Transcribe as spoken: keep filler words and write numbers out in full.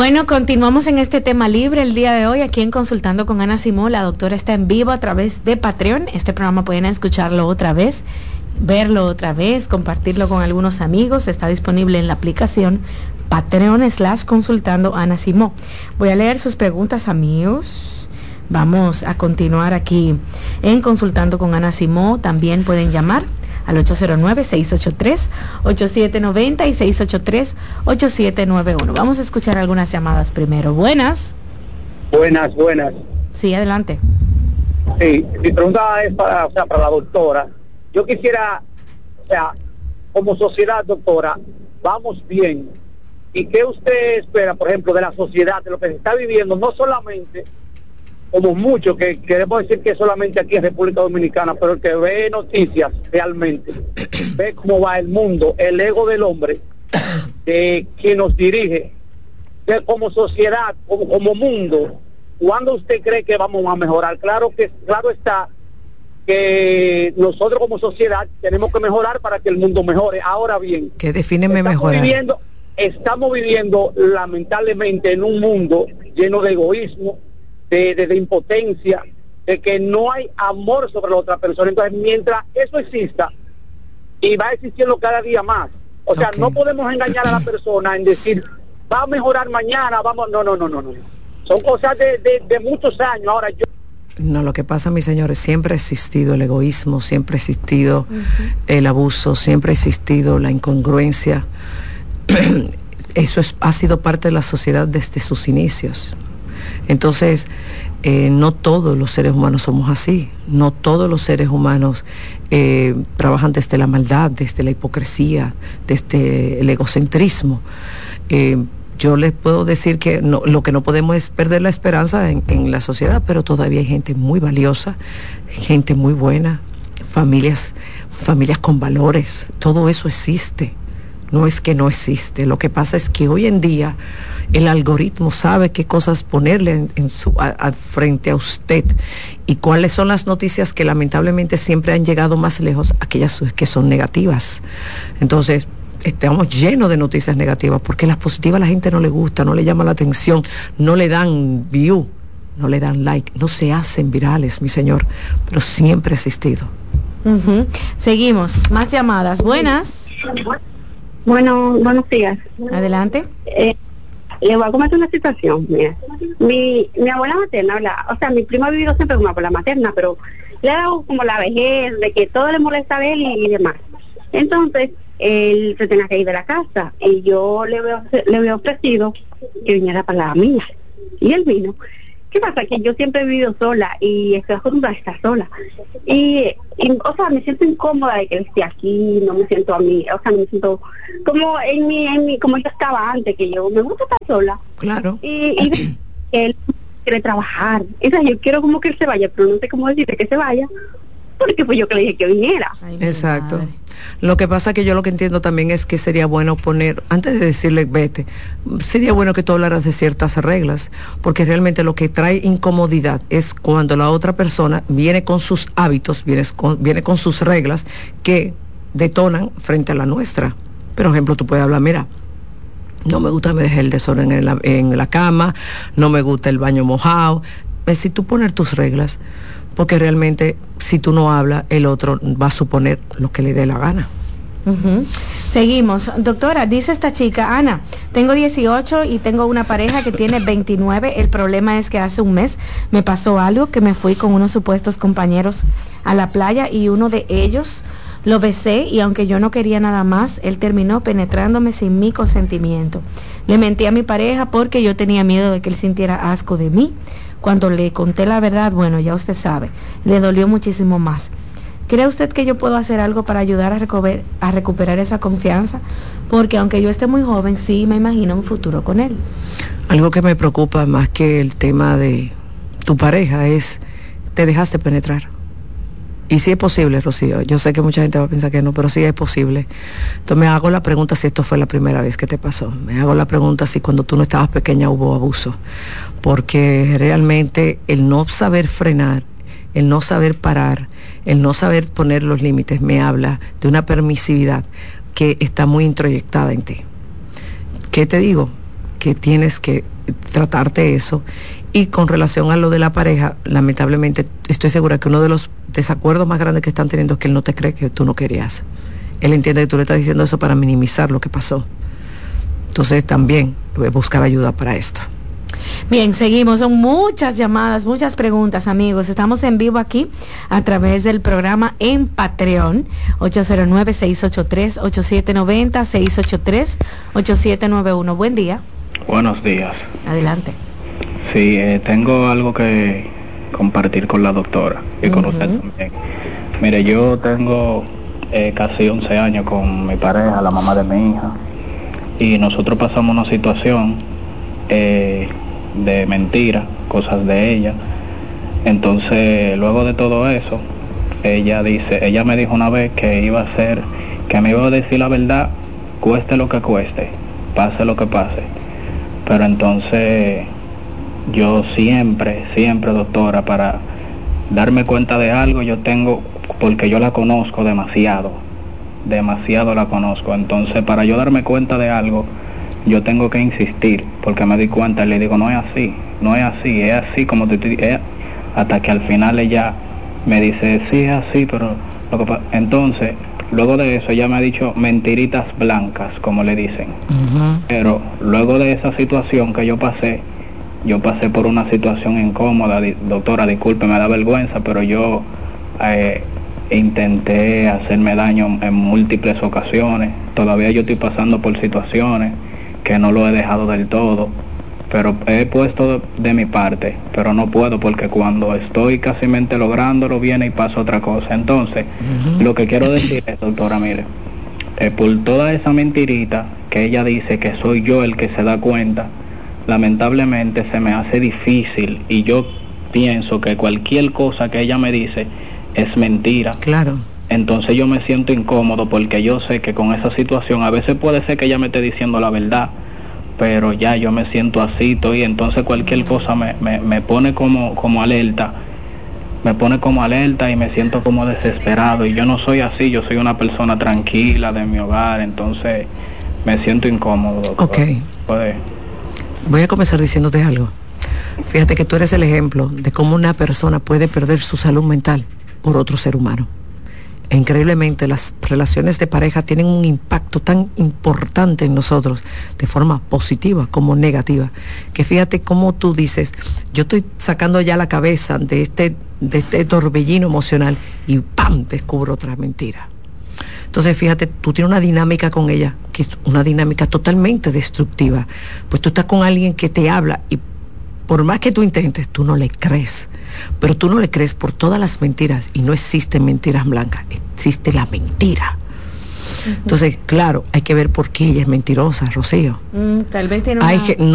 Bueno, continuamos en este tema libre el día de hoy aquí en Consultando con Ana Simón. La doctora está en vivo a través de Patreon. Este programa pueden escucharlo otra vez, verlo otra vez, compartirlo con algunos amigos. Está disponible en la aplicación Patreon slash Consultando Ana Simón. Voy a leer sus preguntas, amigos. Vamos a continuar aquí en Consultando con Ana Simón. También pueden llamar al ocho cero nueve, seis ocho tres, ocho siete nueve cero y seis ocho tres, ocho siete nueve uno. Vamos a escuchar algunas llamadas primero. Buenas. Buenas, buenas. Sí, adelante. Sí, mi pregunta es para, o sea, para la doctora. Yo quisiera, o sea, como sociedad, doctora, vamos bien. ¿Y qué usted espera, por ejemplo, de la sociedad, de lo que se está viviendo, no solamente como mucho, que queremos decir que solamente aquí en República Dominicana, pero el que ve noticias realmente, ve cómo va el mundo, el ego del hombre, eh, que nos dirige, que como sociedad, como, como mundo, ¿cuándo usted cree que vamos a mejorar? Claro que claro está que nosotros como sociedad tenemos que mejorar para que el mundo mejore. Ahora bien, ¿qué defíneme estamos mejorar? Viviendo, estamos viviendo lamentablemente en un mundo lleno de egoísmo, De, de, de impotencia, de que no hay amor sobre la otra persona. Entonces, mientras eso exista, y va existiendo cada día más, o sea, okay, no podemos engañar a la persona en decir, va a mejorar mañana, vamos, no, no, no, no, no. Son cosas de, de, de muchos años. Ahora yo... No, lo que pasa, mis señores, siempre ha existido el egoísmo, siempre ha existido uh-huh. el abuso, siempre ha existido la incongruencia. Eso es, ha sido parte de la sociedad desde sus inicios. Entonces, eh, no todos los seres humanos somos así, no todos los seres humanos eh, trabajan desde la maldad, desde la hipocresía, desde el egocentrismo. Eh, yo les puedo decir que no, lo que no podemos es perder la esperanza en, en la sociedad, pero todavía hay gente muy valiosa, gente muy buena, familias, familias con valores, todo eso existe. No es que no existe, lo que pasa es que hoy en día el algoritmo sabe qué cosas ponerle en, en su, a, a, frente a usted y cuáles son las noticias que lamentablemente siempre han llegado más lejos, aquellas que son negativas. Entonces, estamos llenos de noticias negativas porque las positivas a la gente no le gusta, no le llama la atención, no le dan view, no le dan like, no se hacen virales, mi señor, pero siempre ha existido. Uh-huh. Seguimos, más llamadas. Buenas. Bueno, buenos días. Adelante. Eh, le voy a comentar una situación. Mira, mi, mi abuela materna, la, o sea, mi primo ha vivido siempre con mi abuela materna, pero le ha dado como la vejez, de que todo le molesta a él y, y demás. Entonces, él se tenía que ir de la casa y yo le había, le había ofrecido que viniera para la mía. Y él vino. ¿Qué pasa? Que yo siempre he vivido sola y estoy acostumbrada a estar sola. Y, y, o sea, me siento incómoda de que él esté aquí, no me siento a mí, o sea, no me siento como en mi, en mi, como yo estaba antes, que yo me gusta estar sola. Claro. Y, y él quiere trabajar. O sea, yo quiero como que él se vaya, pero no sé cómo decirle que se vaya, porque fue yo que le dije que viniera. Ay, exacto. Madre. Lo que pasa que yo lo que entiendo también es que sería bueno poner, antes de decirle vete, sería bueno que tú hablaras de ciertas reglas, porque realmente lo que trae incomodidad es cuando la otra persona viene con sus hábitos, viene con, viene con sus reglas que detonan frente a la nuestra. Por ejemplo, tú puedes hablar, mira, no me gusta me deje el desorden en la, en la cama, no me gusta el baño mojado. Es decir, tú poner tus reglas, porque realmente si tú no hablas, el otro va a suponer lo que le dé la gana. Uh-huh. Seguimos. Doctora, dice esta chica, Ana, tengo dieciocho y tengo una pareja que tiene veintinueve. El problema es que hace un mes me pasó algo, que me fui con unos supuestos compañeros a la playa y uno de ellos lo besé y aunque yo no quería nada más, él terminó penetrándome sin mi consentimiento. Le mentí a mi pareja porque yo tenía miedo de que él sintiera asco de mí. Cuando le conté la verdad, bueno, ya usted sabe, le dolió muchísimo más. ¿Cree usted que yo puedo hacer algo para ayudar a recuperar, a recuperar esa confianza? Porque aunque yo esté muy joven, sí me imagino un futuro con él. Algo que me preocupa más que el tema de tu pareja es, te dejaste penetrar. Y sí es posible, Rocío, yo sé que mucha gente va a pensar que no, pero sí es posible. Entonces me hago la pregunta si esto fue la primera vez que te pasó. Me hago la pregunta si cuando tú no estabas pequeña hubo abuso. Porque realmente el no saber frenar, el no saber parar, el no saber poner los límites, me habla de una permisividad que está muy introyectada en ti. ¿Qué te digo? Que tienes que tratarte eso. Y con relación a lo de la pareja, lamentablemente estoy segura que uno de los desacuerdos más grandes que están teniendo es que él no te cree que tú no querías. Él entiende que tú le estás diciendo eso para minimizar lo que pasó. Entonces también buscar ayuda para esto. Bien, seguimos, son muchas llamadas, muchas preguntas, amigos. Estamos en vivo aquí a través del programa en Patreon, ocho cero nueve, seis ocho tres, ocho siete nueve cero, seis ocho tres, ocho siete nueve uno. Buen día. Buenos días. Adelante. Sí, eh, tengo algo que compartir con la doctora y con uh-huh. usted también. Mire, yo tengo eh, casi once años con mi pareja, la mamá de mi hija, y nosotros pasamos una situación eh, de mentira, cosas de ella. Entonces, luego de todo eso, ella dice, ella me dijo una vez que iba a hacer, que me iba a decir la verdad, cueste lo que cueste, pase lo que pase. Pero entonces, yo siempre, siempre, doctora, para darme cuenta de algo, yo tengo, porque yo la conozco demasiado, demasiado la conozco. Entonces, para yo darme cuenta de algo, yo tengo que insistir, porque me di cuenta y le digo, no es así, no es así, es así como te estoy, hasta que al final ella me dice, sí, es así, pero lo que pasa. Entonces, luego de eso ella me ha dicho mentiritas blancas, como le dicen. Uh-huh. Pero luego de esa situación que yo pasé, yo pasé por una situación incómoda, di, doctora, disculpe, me da vergüenza, pero yo eh, intenté hacerme daño en múltiples ocasiones. Todavía yo estoy pasando por situaciones que no lo he dejado del todo, pero he puesto de, de mi parte, pero no puedo, porque cuando estoy casi mente lográndolo viene y pasa otra cosa. Entonces, uh-huh. lo que quiero decir es, doctora, mire, eh, por toda esa mentirita que ella dice que soy yo el que se da cuenta, lamentablemente se me hace difícil, y yo pienso que cualquier cosa que ella me dice es mentira. Claro. Entonces yo me siento incómodo, porque yo sé que con esa situación, a veces puede ser que ella me esté diciendo la verdad, pero ya yo me siento así, y entonces cualquier cosa me, me, me pone como, como alerta, me pone como alerta y me siento como desesperado, y yo no soy así, yo soy una persona tranquila de mi hogar, entonces me siento incómodo, doctor. Ok. Pues, voy a comenzar diciéndote algo. Fíjate que tú eres el ejemplo de cómo una persona puede perder su salud mental por otro ser humano. E increíblemente las relaciones de pareja tienen un impacto tan importante en nosotros, de forma positiva como negativa, que fíjate cómo tú dices, yo estoy sacando ya la cabeza de este, de este torbellino emocional y ¡pam!, descubro otra mentira. Entonces, fíjate, tú tienes una dinámica con ella, que es una dinámica totalmente destructiva. Pues tú estás con alguien que te habla y por más que tú intentes, tú no le crees. Pero tú no le crees por todas las mentiras, y no existen mentiras blancas, existe la mentira. Uh-huh. Entonces, claro, hay que ver por qué ella es mentirosa, Rocío. Mm, tal vez tiene una... Hay que,